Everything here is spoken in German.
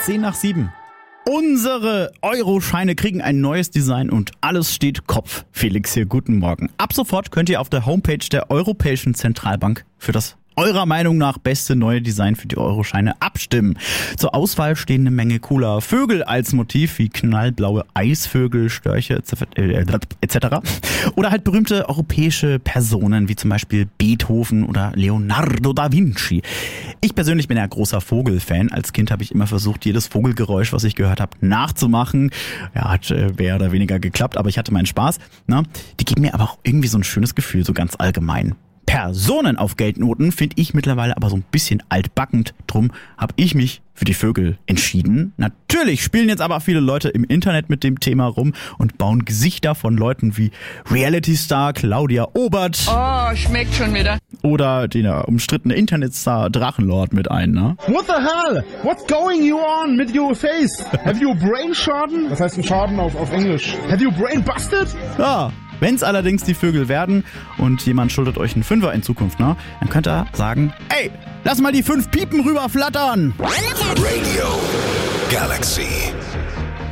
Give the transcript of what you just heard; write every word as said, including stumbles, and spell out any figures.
zehn nach sieben. Unsere Euroscheine kriegen ein neues Design und alles steht Kopf. Felix hier, guten Morgen. Ab sofort könnt ihr auf der Homepage der Europäischen Zentralbank für das eurer Meinung nach beste neue Design für die Euroscheine abstimmen. Zur Auswahl stehen eine Menge cooler Vögel als Motiv, wie knallblaue Eisvögel, Störche et cetera. Oder halt berühmte europäische Personen, wie zum Beispiel Beethoven oder Leonardo da Vinci. Ich persönlich bin ja großer Vogelfan. Als Kind habe ich immer versucht, jedes Vogelgeräusch, was ich gehört habe, nachzumachen. Ja, hat äh, mehr oder weniger geklappt, aber ich hatte meinen Spaß. Ne? Die geben mir aber auch irgendwie so ein schönes Gefühl, so ganz allgemein. Personen auf Geldnoten finde ich mittlerweile aber so ein bisschen altbackend. Drum habe ich mich für die Vögel entschieden. Natürlich spielen jetzt aber viele Leute im Internet mit dem Thema rum und bauen Gesichter von Leuten wie Reality-Star Claudia Obert. Oh, schmeckt schon wieder. Oder den umstrittene Internetstar Drachenlord mit ein, ne? What the hell? What's going you on with your face? Have you brain schaden? Was heißt ein Schaden auf, auf Englisch? Have you brain busted? Ja. Wenn es allerdings die Vögel werden und jemand schuldet euch einen Fünfer in Zukunft, ne, dann könnt ihr sagen, ey, lass mal die fünf Piepen rüberflattern. Radio Galaxy.